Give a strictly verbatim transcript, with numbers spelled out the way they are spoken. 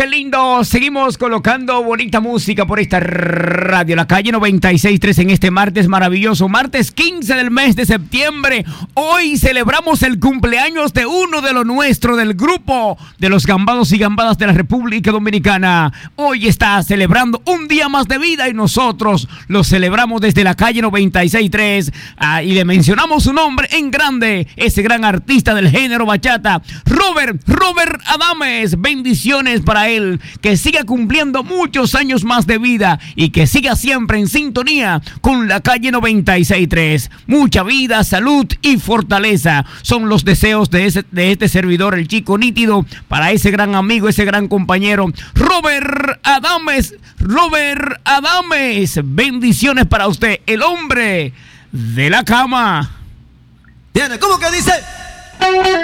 qué lindo. Seguimos colocando bonita música por esta radio, la calle noventa y seis punto tres en este martes maravilloso, martes quince del mes de septiembre. Hoy celebramos el cumpleaños de uno de los nuestros, del grupo de los gambados y gambadas de la República Dominicana. Hoy está celebrando un día más de vida y nosotros lo celebramos desde la calle noventa y seis punto tres. Ah, y le mencionamos su nombre en grande, ese gran artista del género bachata, Robert, Robert Adames. Bendiciones para él, que siga cumpliendo muchos años más de vida y que siga siempre en sintonía con la calle noventa y seis punto tres. Mucha vida, salud y fortaleza son los deseos de, ese, de este servidor, el Chico Nítido, para ese gran amigo, ese gran compañero, Robert Adames. Robert Adames, bendiciones para usted, el hombre de la cama. Viene, ¿cómo que dice?